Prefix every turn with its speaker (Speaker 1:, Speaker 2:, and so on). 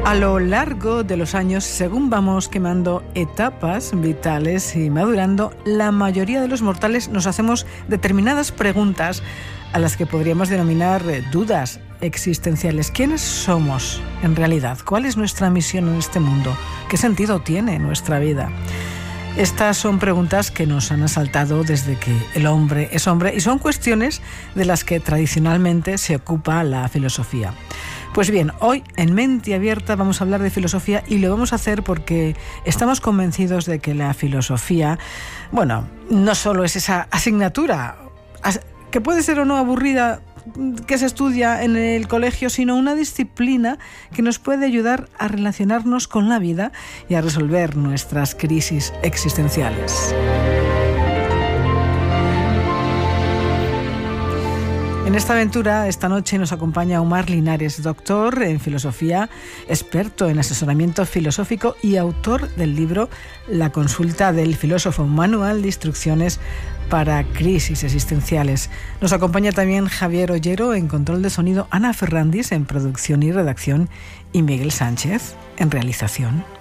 Speaker 1: A lo largo de los años, según vamos quemando etapas vitales y madurando, la mayoría de los mortales nos hacemos determinadas preguntas a las que podríamos denominar dudas existenciales. ¿Quiénes somos en realidad? ¿Cuál es nuestra misión en este mundo? ¿Qué sentido tiene nuestra vida? Estas son preguntas que nos han asaltado desde que el hombre es hombre y son cuestiones de las que tradicionalmente se ocupa la filosofía. Pues bien, hoy en Mente Abierta vamos a hablar de filosofía y lo vamos a hacer porque estamos convencidos de que la filosofía, no solo es esa asignatura que puede ser o no aburrida que se estudia en el colegio, sino una disciplina que nos puede ayudar a relacionarnos con la vida y a resolver nuestras crisis existenciales. En esta aventura, esta noche nos acompaña Omar Linares, doctor en filosofía, experto en asesoramiento filosófico y autor del libro La consulta del filósofo, manual de instrucciones para crisis existenciales. Nos acompaña también Javier Ollero en control de sonido, Ana Ferrandis en producción y redacción y Miguel Sánchez en realización.